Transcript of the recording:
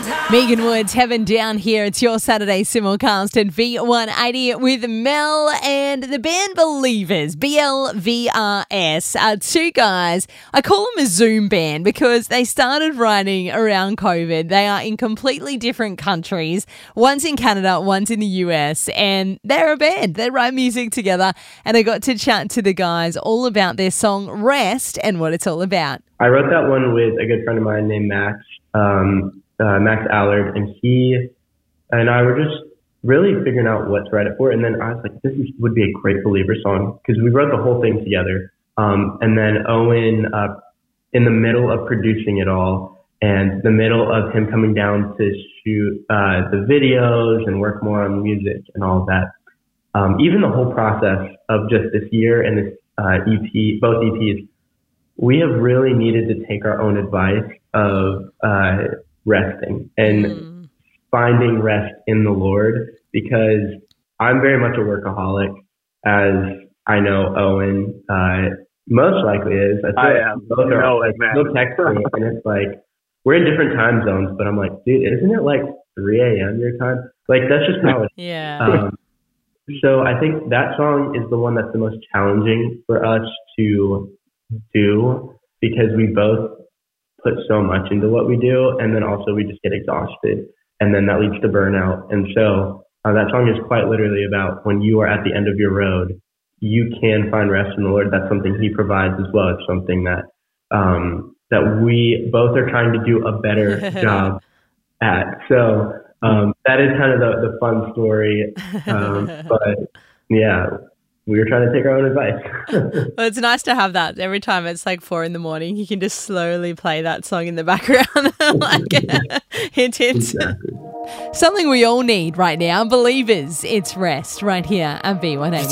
Megan Woods, Heaven Down Here. It's your Saturday simulcast at V180 with Mel and the band Believers, BLVRS. Two guys. I call them a Zoom band because they started writing around COVID. They are in completely different countries. One's in Canada, one's in the US, and they're a band. They write music together, and I got to chat to the guys all about their song Rest and what it's all about. I wrote that one with a good friend of mine named Max. Max Allard, and he and I were just really figuring out what to write it for. And then I was like, would be a great Believer song, because we wrote the whole thing together. And then Owen, in the middle of producing it all, and the middle of him coming down to shoot the videos and work more on music and all of that, even the whole process of just this year and this EP, both EPs, we have really needed to take our own advice of resting and finding rest in the Lord, because I'm very much a workaholic, as I know Owen most likely is. I am. Both are still texting me, and it's like we're in different time zones, but I'm like, dude, isn't it like 3 a.m. your time? Like, that's just how it is. Yeah. So I think that song is the one that's the most challenging for us to do, because we both put so much into what we do, and then also we just get exhausted, and then that leads to burnout. And so that song is quite literally about when you are at the end of your road, you can find rest in the Lord. That's something He provides as well. It's something that that we both are trying to do a better job at. So that is kind of the fun story. But yeah, we were trying to take our own advice. Well, it's nice to have that. Every time it's like 4 a.m, you can just slowly play that song in the background. Like, hint. Exactly. Something we all need right now. Believers, it's Rest right here at V180.